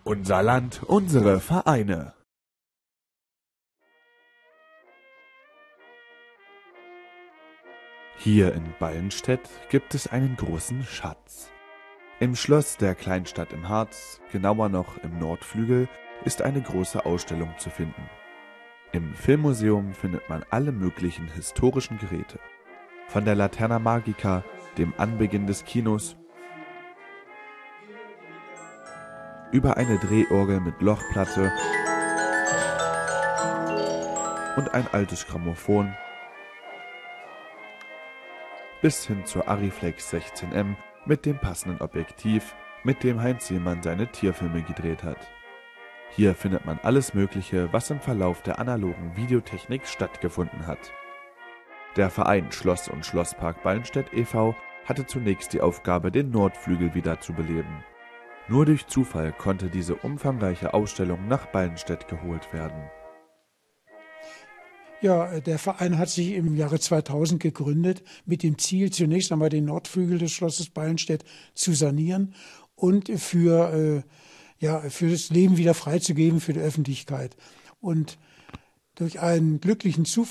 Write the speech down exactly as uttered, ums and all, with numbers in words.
Unser Land, unsere Vereine. Hier in Ballenstedt gibt es einen großen Schatz. Im Schloss der Kleinstadt im Harz, genauer noch im Nordflügel, ist eine große Ausstellung zu finden. Im Filmmuseum findet man alle möglichen historischen Geräte. Von der Laterna Magica, dem Anbeginn des Kinos, über eine Drehorgel mit Lochplatte und ein altes Grammophon bis hin zur Arriflex sechzehn M mit dem passenden Objektiv, mit dem Heinz Sielmann seine Tierfilme gedreht hat. Hier findet man alles Mögliche, was im Verlauf der analogen Videotechnik stattgefunden hat. Der Verein Schloss und Schlosspark Ballenstedt e V hatte zunächst die Aufgabe, den Nordflügel wieder zu beleben. Nur durch Zufall konnte diese umfangreiche Ausstellung nach Ballenstedt geholt werden. Ja, der Verein hat sich im Jahre zweitausend gegründet, mit dem Ziel, zunächst einmal den Nordflügel des Schlosses Ballenstedt zu sanieren und für, äh, ja, für das Leben wieder freizugeben für die Öffentlichkeit. Und durch einen glücklichen Zufall